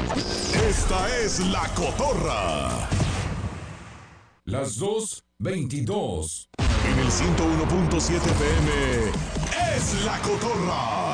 Esta es La Cotorra. Las 2:22. En el 101.7 FM es La Cotorra.